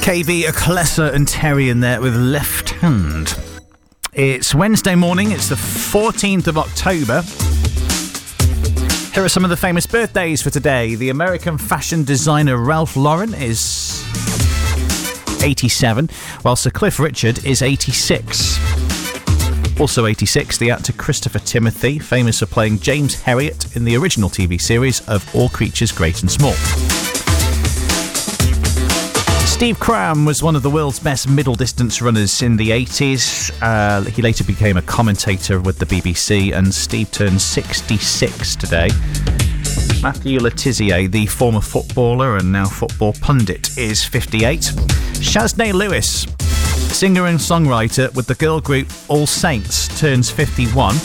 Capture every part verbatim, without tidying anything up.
K V Aklesa and Terry in there with Left Hand. It's Wednesday morning, it's the fourteenth of October. Here are some of the famous birthdays for today. The American fashion designer Ralph Lauren is eighty-seven, while Sir Cliff Richard is eighty-six. Also eighty-six, the actor Christopher Timothy, famous for playing James Herriot in the original T V series of All Creatures Great and Small. Steve Cram was one of the world's best middle-distance runners in the eighties. Uh, he later became a commentator with the B B C, and Steve turned sixty-six today. Matthew Le Tissier, the former footballer and now football pundit, is fifty-eight. Shaznay Lewis, singer and songwriter with the girl group All Saints, turns fifty-one.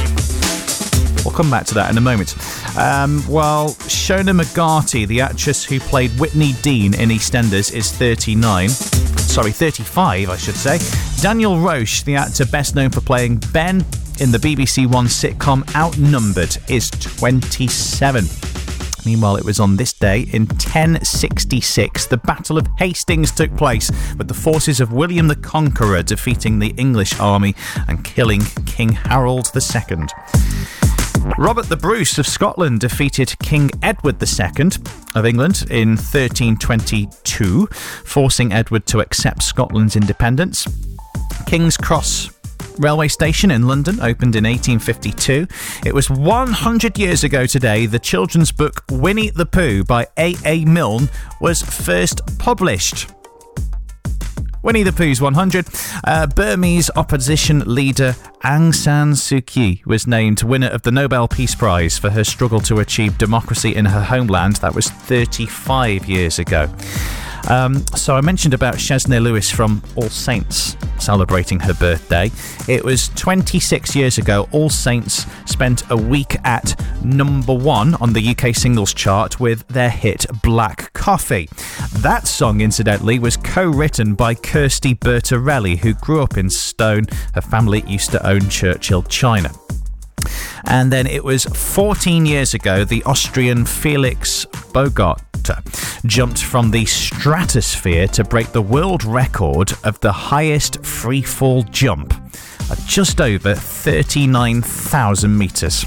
We'll come back to that in a moment. Um, while Shona McGarty, the actress who played Whitney Dean in EastEnders, is thirty-nine. Sorry, thirty-five, I should say. Daniel Roche, the actor best known for playing Ben in the B B C One sitcom Outnumbered, is twenty-seven. Meanwhile, it was on this day in ten sixty-six, the Battle of Hastings took place, with the forces of William the Conqueror defeating the English army and killing King Harold the Second. Robert the Bruce of Scotland defeated King Edward the Second of England in thirteen twenty-two, forcing Edward to accept Scotland's independence. King's Cross railway station in London opened in eighteen fifty-two. It was one hundred years ago today the children's book Winnie the Pooh by A A Milne was first published. Winnie the Pooh's one hundred. Uh, Burmese opposition leader Aung San Suu Kyi was named winner of the Nobel Peace Prize for her struggle to achieve democracy in her homeland. That was thirty-five years ago. Um, so I mentioned about Shaznay Lewis from All Saints celebrating her birthday. It was twenty-six years ago All Saints spent a week at number one on the U K singles chart with their hit Black Coffee. That song, incidentally, was co-written by Kirsty Bertarelli, who grew up in Stone. Her family used to own Churchill China. And then it was fourteen years ago the Austrian Felix Bogart jumped from the stratosphere to break the world record of the highest free fall jump at just over thirty-nine thousand metres.